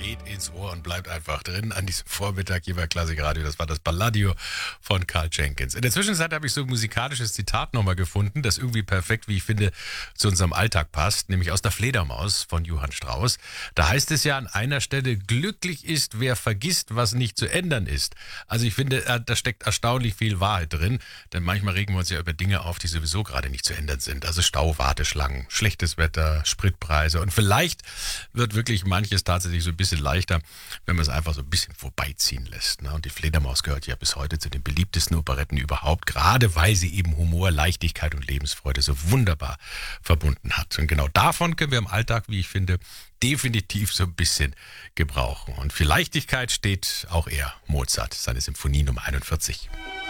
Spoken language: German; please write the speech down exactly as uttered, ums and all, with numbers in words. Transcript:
geht ins Ohr und bleibt einfach drin an diesem Vormittag hier bei Klassikradio. Das war das Palladio von Carl Jenkins. In der Zwischenzeit habe ich so ein musikalisches Zitat nochmal gefunden, das irgendwie perfekt, wie ich finde, zu unserem Alltag passt, nämlich aus der Fledermaus von Johann Strauss. Da heißt es ja an einer Stelle, glücklich ist, wer vergisst, was nicht zu ändern ist. Also ich finde, da steckt erstaunlich viel Wahrheit drin, denn manchmal regen wir uns ja über Dinge auf, die sowieso gerade nicht zu ändern sind. Also Stau, Warteschlangen, schlechtes Wetter, Spritpreise und vielleicht wird wirklich manches tatsächlich so ein bisschen leichter, wenn man es einfach so ein bisschen vorbeiziehen lässt. Und die Fledermaus gehört ja bis heute zu den beliebtesten Operetten überhaupt, gerade weil sie eben Humor, Leichtigkeit und Lebensfreude so wunderbar verbunden hat. Und genau davon können wir im Alltag, wie ich finde, definitiv so ein bisschen gebrauchen. Und für Leichtigkeit steht auch er, Mozart, seine Symphonie Nummer einundvierzig.